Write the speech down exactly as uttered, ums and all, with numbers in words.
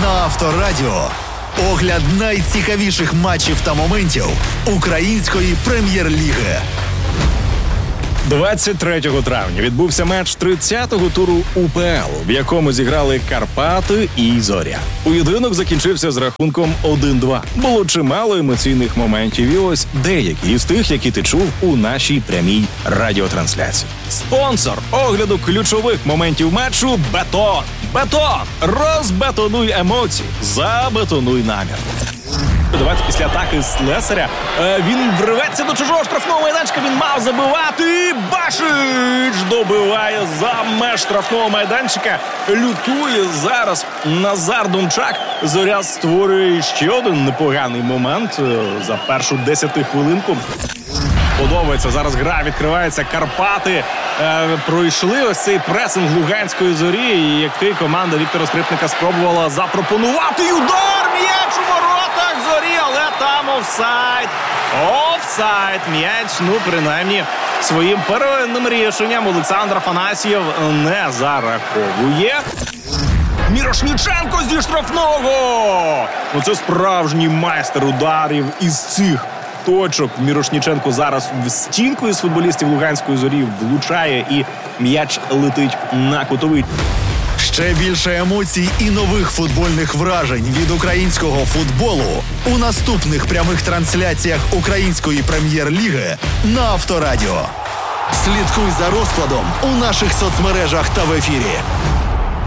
на Авторадіо. Огляд найцікавіших матчів та моментів української прем'єр-ліги. двадцять третього травня відбувся матч тридцятого туру УПЛ, в якому зіграли Карпати і Зоря. Поєдинок закінчився з рахунком один-два. Було чимало емоційних моментів, і ось деякі із тих, які ти чув у нашій прямій радіотрансляції. Спонсор огляду ключових моментів матчу – Бетон. Бетон! Розбетонуй емоції, забетонуй намір. Давайте після атаки Слесаря він вривається до чужого штрафного майданчика, він мав забивати. Башич добиває за меж штрафного майданчика. Лютує зараз Назар Домчак. Зоря створює ще один непоганий момент за першу десятихвилинку. Подобається, зараз гра відкривається, Карпати е, пройшли ось цей пресинг Луганської Зорі, який команда Віктора Скрипника спробувала запропонувати. І удар, м'яч у воротах Зорі, але там офсайд. Офсайд, м'яч, ну принаймні своїм первинним рішенням Олександр Афанасьєв не зараховує. Мірошніченко зі штрафного! Оце справжній майстер ударів із цих точок. Мірошніченко зараз в стінку із футболістів Луганської Зорі влучає і м'яч летить на кутовий. Ще більше емоцій і нових футбольних вражень від українського футболу у наступних прямих трансляціях української прем'єр-ліги на Авторадіо. Слідкуй за розкладом у наших соцмережах та в ефірі.